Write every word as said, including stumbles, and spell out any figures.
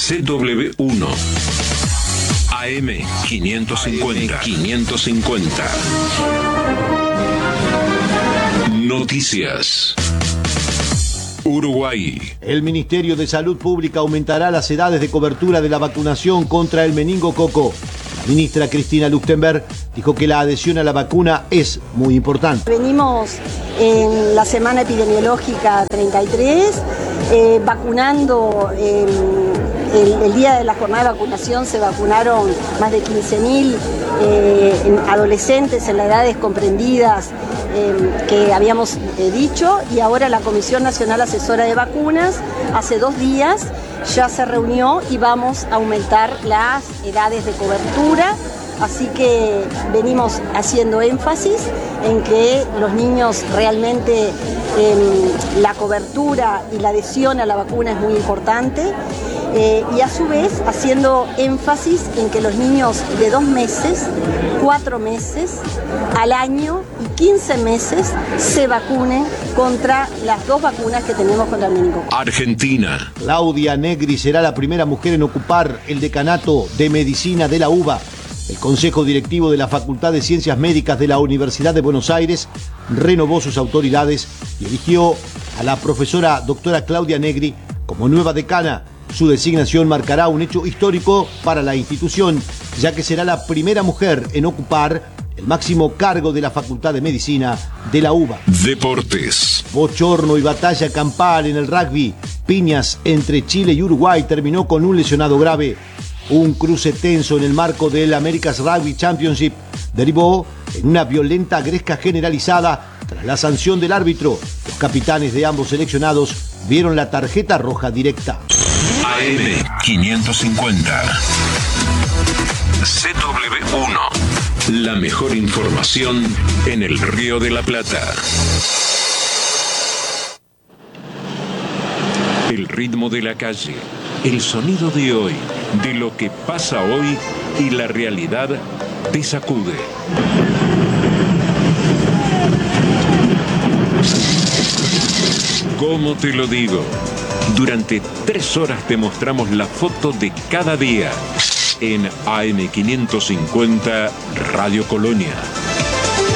C W uno. A M quinientos cincuenta. quinientos cincuenta. Noticias. Uruguay. El Ministerio de Salud Pública aumentará las edades de cobertura de la vacunación contra el meningococo. La ministra Cristina Luchtenberg dijo que la adhesión a la vacuna es muy importante. Venimos en la semana epidemiológica treinta y tres, eh, vacunando. Eh, el, el día de la jornada de vacunación se vacunaron más de quince mil eh, adolescentes en las edades comprendidas eh, que habíamos eh, dicho, y ahora la Comisión Nacional Asesora de Vacunas hace dos días ya se reunió y vamos a aumentar las edades de cobertura. Así que venimos haciendo énfasis en que los niños realmente eh, la cobertura y la adhesión a la vacuna es muy importante. Eh, y a su vez haciendo énfasis en que los niños de dos meses, cuatro meses al año y quince meses se vacunen contra las dos vacunas que tenemos contra el meningococo. Argentina. Claudia Negri será la primera mujer en ocupar el decanato de medicina de la UBA. El Consejo Directivo de la Facultad de Ciencias Médicas de la Universidad de Buenos Aires renovó sus autoridades y eligió a la profesora doctora Claudia Negri como nueva decana. Su designación marcará un hecho histórico para la institución, ya que será la primera mujer en ocupar el máximo cargo de la Facultad de Medicina de la UBA. Deportes. Bochorno y batalla campal en el rugby. Piñas entre Chile y Uruguay terminó con un lesionado grave. Un cruce tenso en el marco del America's Rugby Championship derivó en una violenta gresca generalizada tras la sanción del árbitro. Los capitanes de ambos seleccionados vieron la tarjeta roja directa. A M quinientos cincuenta. C W uno. La mejor información en el Río de la Plata. El ritmo de la calle, el sonido de hoy, de lo que pasa hoy y la realidad te sacude. ¿Cómo te lo digo? Durante tres horas te mostramos la foto de cada día en A M quinientos cincuenta Radio Colonia.